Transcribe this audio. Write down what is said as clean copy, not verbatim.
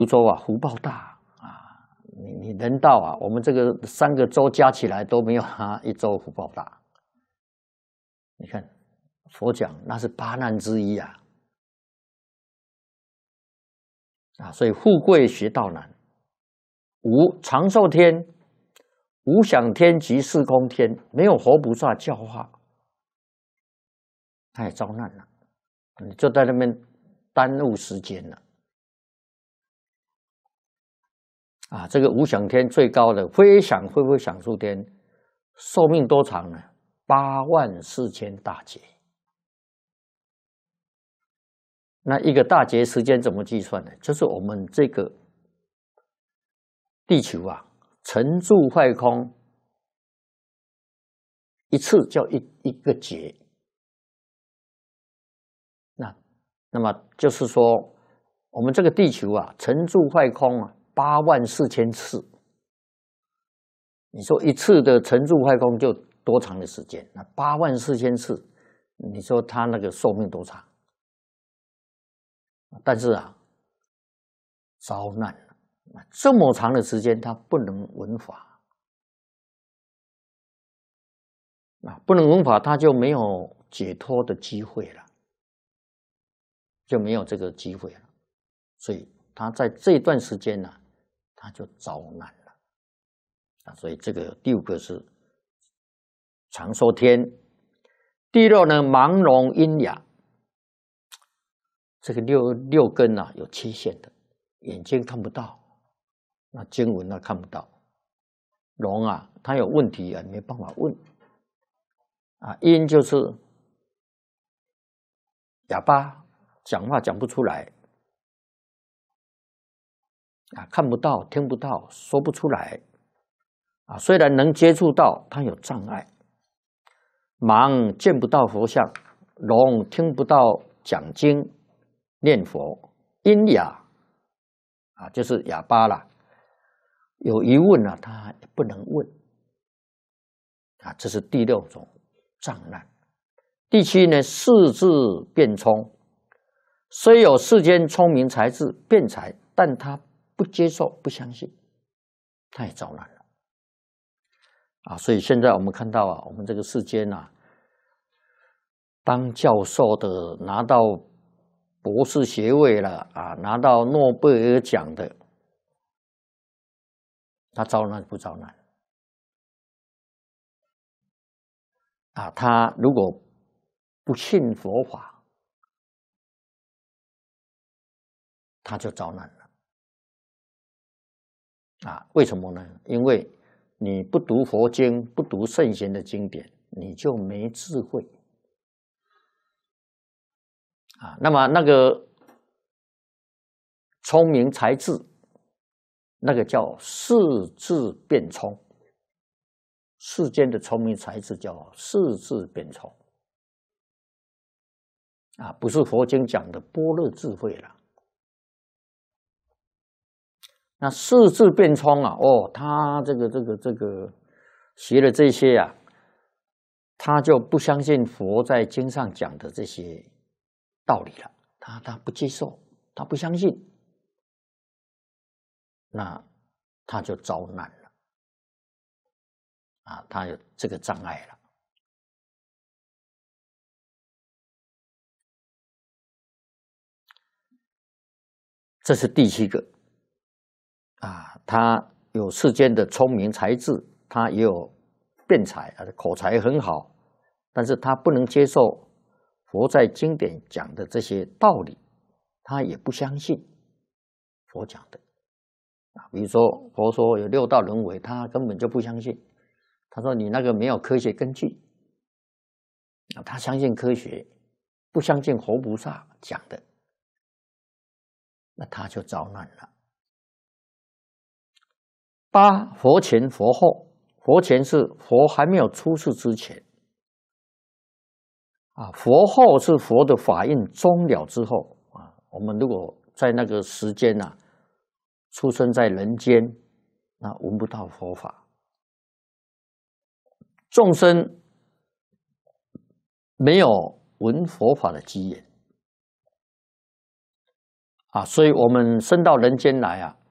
州啊，福报大啊，你人道啊，我们这个3个州加起来都没有他1州福报大。你看，佛讲那是8难之一啊，所以富贵学道难。无长寿天、无想天及四空天，没有活菩萨教化，他也遭难了，你就在那边耽误时间了。这个无想天最高的非想非非想处天，寿命多长呢？84000大劫。那一个大劫时间怎么计算呢？就是我们这个地球啊，沉住坏空一次叫一个劫。那么就是说，我们这个地球啊，沉住坏空啊，84000次。你说一次的沉住坏空就多长的时间？那84000次，你说它那个寿命多长？但是啊，遭难了。这么长的时间，他不能闻法不能闻法，他就没有解脱的机会了，就没有这个机会了。所以他在这段时间呢，他就遭难了所以这个第5个是长寿天。第6呢，盲聋喑哑。这个六根啊有缺陷的，眼睛看不到，那经文看不到，聋啊，他有问题啊，没办法问喑就是哑巴，讲话讲不出来看不到，听不到，说不出来虽然能接触到，他有障碍。盲见不到佛像，聋听不到讲经念佛，喑哑就是哑巴啦，有疑问他也不能问这是第6种障难。第7呢，世智辩聪，虽有世间聪明才智辩才，但他不接受不相信，他也遭难了所以现在我们看到我们这个世间当教授的拿到博士学位了拿到诺贝尔奖的，他遭难不遭难他如果不信佛法，他就遭难了为什么呢？因为你不读佛经，不读圣贤的经典，你就没智慧那么那个聪明才智，那个叫世智辩聪。世间的聪明才智叫世智辩聪不是佛经讲的般若智慧了。那世智辩聪他这个学了这些他就不相信佛在经上讲的这些道理了，他不接受，他不相信，那他就遭难了他有这个障碍了。这是第7个他有世间的聪明才智，他也有辩才口才很好，但是他不能接受佛在经典讲的这些道理，他也不相信佛讲的比如说佛说有6道轮回，他根本就不相信，他说你那个没有科学根据他相信科学，不相信佛菩萨讲的，那他就遭难了。8佛前佛后。佛前是佛还没有出世之前佛后是佛的法印终了之后我们如果在那个时间出生在人间，那闻不到佛法，众生没有闻佛法的机缘啊，所以我们生到人间来啊，